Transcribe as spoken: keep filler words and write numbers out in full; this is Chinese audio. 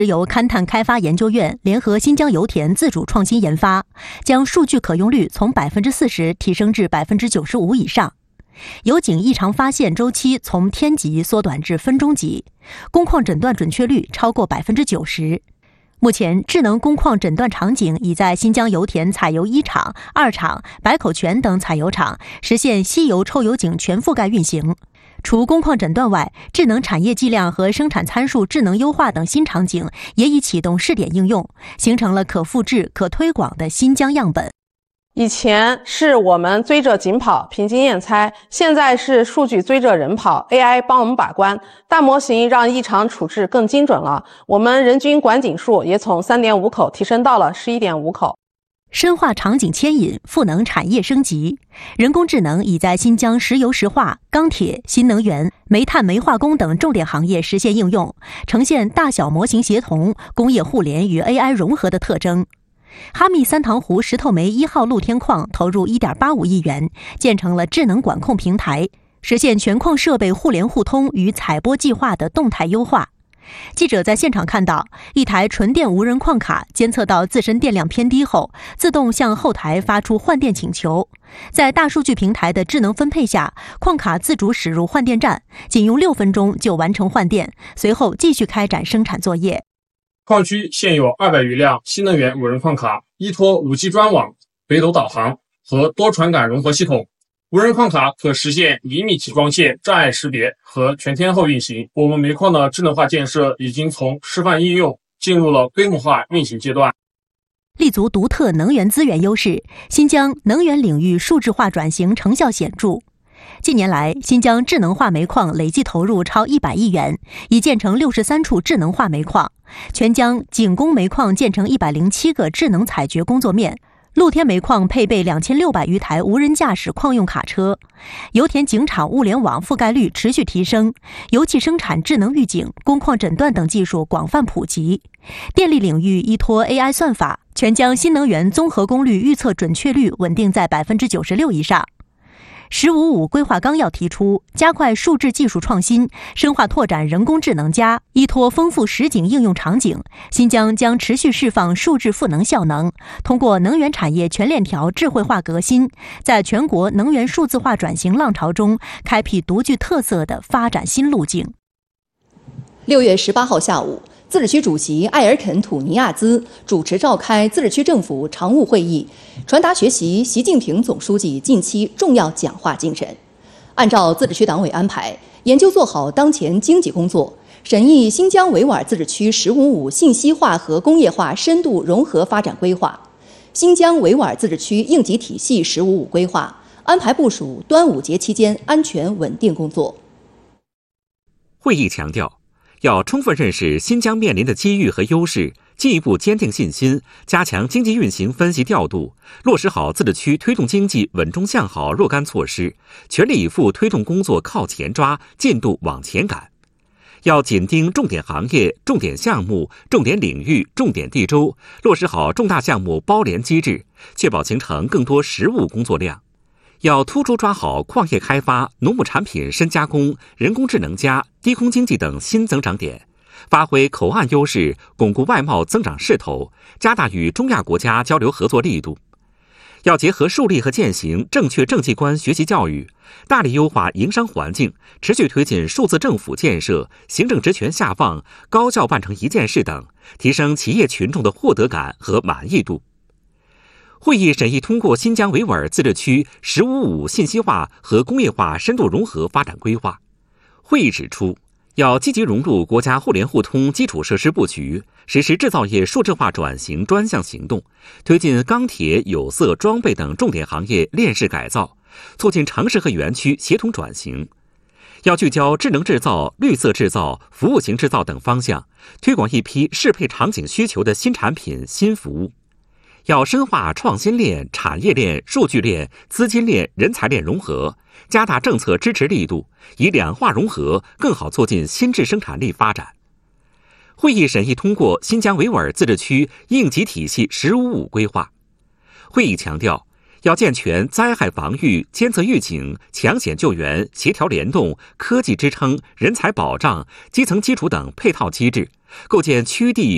由勘探开发研究院联合新疆油田自主创新研发，将数据可用率从百分之四十提升至百分之九十五以上，油井异常发现周期从天级缩短至分钟级，工况诊断准确率超过百分之九十。目前，智能工况诊断场景已在新疆油田采油一厂、二厂、百口泉等采油厂实现稀油抽油井全覆盖运行。除工况诊断外，智能产业计量和生产参数智能优化等新场景也已启动试点应用，形成了可复制、可推广的新疆样本。 以前是我们追着井跑，凭经验猜，现在是数据追着人跑 ，A I 帮我们把关，大模型让异常处置更精准了，我们人均管井数也从 三点五 口提升到了 十一点五 口。 深化场景牵引，赋能产业升级。人工智能已在新疆石油石化、钢铁、新能源、煤炭煤化工等重点行业实现应用，呈现大小模型协同、工业互联与 A I 融合的特征。哈密三塘湖石头煤一号露天矿投入 一点八五亿元，建成了智能管控平台，实现全矿设备互联互通与采播计划的动态优化。记者在现场看到，一台纯电无人矿卡监测到自身电量偏低后，自动向后台发出换电请求。在大数据平台的智能分配下，矿卡自主驶入换电站，仅用六分钟就完成换电，随后继续开展生产作业。 矿区现有二百余辆新能源无人矿卡，依托 五 G 专网、北斗导航和多传感融合系统，无人矿卡可实现厘米级光线障碍识别和全天候运行。我们煤矿的智能化建设已经从示范应用进入了规模化运行阶段。 立足独特能源资源优势，新疆能源领域数字化转型成效显著。近年来，新疆智能化煤矿累计投入超一百亿元，已建成六十三处智能化煤矿。全疆井工煤矿建成一百零七个智能采掘工作面，露天煤矿配备两千六百余台无人驾驶矿用卡车，油田井场物联网覆盖率持续提升，油气生产智能预警、工况诊断等技术广泛普及。电力领域依托 A I 算法，全疆新能源综合功率预测准确率稳定在 百分之九十六 以上。十五五规划纲要提出，加快数字技术创新，深化拓展人工智能加，依托丰富实景应用场景，新疆将持续释放数字赋能效能，通过能源产业全链条智慧化革新，在全国能源数字化转型浪潮中，开辟独具特色的发展新路径。 六月十八号下午，自治区主席艾尔肯·土尼亚兹主持召开自治区政府常务会议，传达学习习近平总书记近期重要讲话精神。按照自治区党委安排，研究做好当前经济工作，审议新疆维吾尔自治区“十五五”信息化和工业化深度融合发展规划、新疆维吾尔自治区应急体系“十五五”规划，安排部署端午节期间安全稳定工作。 会议强调，要充分认识新疆面临的机遇和优势，进一步坚定信心，加强经济运行分析调度，落实好自治区推动经济稳中向好若干措施，全力以赴推动工作靠前抓，进度往前赶。要紧盯重点行业、重点项目、重点领域、重点地州，落实好重大项目包联机制，确保形成更多实务工作量。要突出抓好矿业开发、农牧产品深加工、人工智能加、低空经济等新增长点，发挥口岸优势，巩固外贸增长势头，加大与中亚国家交流合作力度。要结合树立和践行正确政绩观学习教育，大力优化营商环境，持续推进数字政府建设、行政职权下放、高效办成一件事等，提升企业群众的获得感和满意度。会议审议通过新疆维吾尔自治区“十五五”信息化和工业化深度融合发展规划。会议指出，要积极融入国家互联互通基础设施布局，实施制造业数字化转型专项行动，推进钢铁、有色、装备等重点行业链式改造，促进城市和园区协同转型。要聚焦智能制造、绿色制造、服务型制造等方向，推广一批适配场景需求的新产品、新服务。要深化创新链、产业链、数据链、资金链、人才链融合，加大政策支持力度，以两化融合更好促进新质生产力发展。会议审议通过新疆维吾尔自治区应急体系“十五五”规划。会议强调，要健全灾害防御、监测预警、抢险救援、协调联动、科技支撑、人才保障、基层基础等配套机制，构建区地